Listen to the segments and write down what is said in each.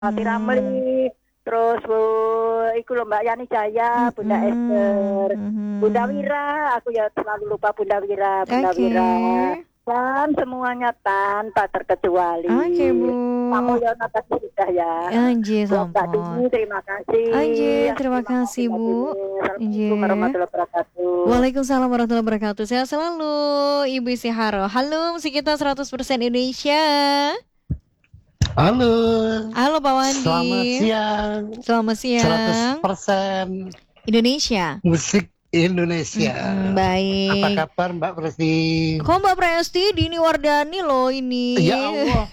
Hmm. Ramli, terus iku lho Mbak Yani Jaya, Bunda Esther, Bunda Mhm. Wira, aku ya selalu lupa Bunda Wira, Bunda Oke. Wira. Dan semuanya tanpa Oke, terkecuali. Bu. Kamu ya atas sudah ya. Anjir, Buat Mbak sampun. Dini, terima kasih. Anjir, terima Terima kasih kasih, Mbak Bu. Dini. Assalamualaikum Anjir. warahmatullahi wabarakatuh. Waalaikumsalam warahmatullahi wabarakatuh. Sehat selalu, Ibu Isyiharo. Halo, musik kita 100% Indonesia. Halo, Halo, Pak selamat Wandi. siang. Selamat siang. 100% Indonesia. musik Indonesia. Apa Baik. kabar Mbak Presti? Kok Mbak Presti, Dini Wardani loh Ya ini. Allah,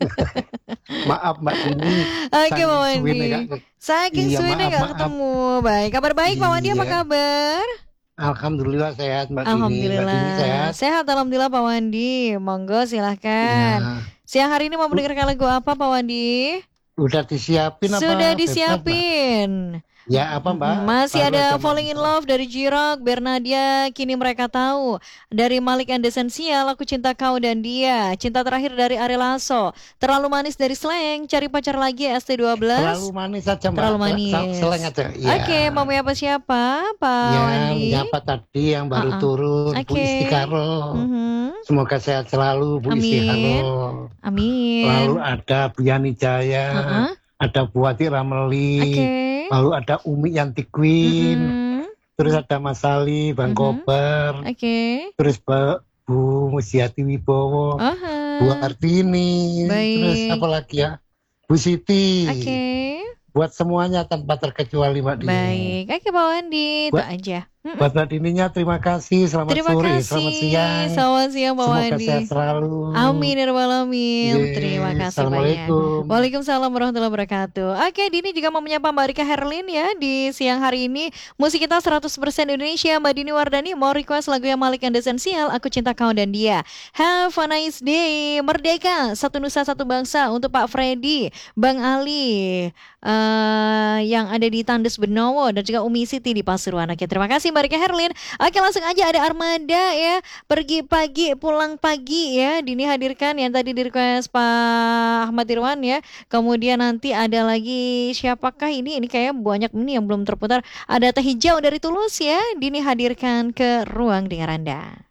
maaf Mbak Dini, Oke, Pak saking suwene Wandi. gak. Saking Iya suwene maaf nggak maaf. ketemu. Baik, kabar baik Pak Wandi, apa Iya, kabar? alhamdulillah sehat Mbak Dini. Mbak Dini Alhamdulillah. sehat? Sehat, alhamdulillah Pak Wandi. Monggo silahkan. Ya, Siang hari ini mau mendengarkan lagu apa Pak Wandi? udah disiapin Sudah apa bebas Mbak? disiapin. Ya apa Mbak? Masih Baru ada aja Mbak Falling in Dini. Love dari J-Rock, Bernadia, Kini Mereka Tahu. Dari Malik and Essential, Aku Cinta Kau dan Dia. Cinta Terakhir dari Ari Lasso. Terlalu Manis dari Slank, Cari Pacar Lagi Terlalu ST12. manis aja Mbak, Terlalu seleng manis. aja. Ya. Oke, mau apa siapa, Pak Ya, Wandi? menyapa tadi yang baru Uh-uh. turun, Bu Oke. Istikaro. Mhm. Semoga sehat selalu, Bu Amin. Istikaro. Lalu Amin. ada Bu Yani Jaya, Uh-uh. ada Bu Wati Oke. Rameli, lalu ada Umi Yanti Queen, Mm-mm. terus ada Mas Ali, Bang Mhm. Kober, Oke. terus Bu Musiati Wibowo, Bu Aha. Artini, terus apa Baik. lagi ya? Bu Siti. Oke. Buat semuanya tanpa terkecuali Mbak Dini. Baik. Oke, Pak Wandi, itu Buat aja. Mm-mm. Buat Mbak Dininya terima kasih, selamat Terima sore, selamat kasih. siang. Selamat siang, Pak Semoga sehat Wandi. selalu. Amin ya rabbal alamin. Terima Yes, kasih banyak. Assalamualaikum. Waalaikumsalam warahmatullahi wabarakatuh. Oke, Dini juga mau menyapa Mbak Rika Herlin ya di siang hari ini. Musik kita 100% Indonesia. Mbak Dini Wardani mau request lagu yang Malik and Essential, Aku Cinta Kau dan Dia. Have a nice day. Merdeka, satu nusa satu bangsa untuk Pak Freddy, Bang Ali, yang ada di Tandes Benowo dan juga Umi Siti di Pasuruan. Oke, terima kasih Mbak Rika Herlin. Oke, langsung aja ada Armada ya. Pergi pagi, pulang pagi ya. Dini hadirkan yang tadi di request Pak Ahmad Irwan ya. Kemudian nanti ada lagi siapakah ini? Ini kayak banyak ini yang belum terputar. Ada Teh Hijau dari Tulus ya. Dini hadirkan ke ruang dengar Anda.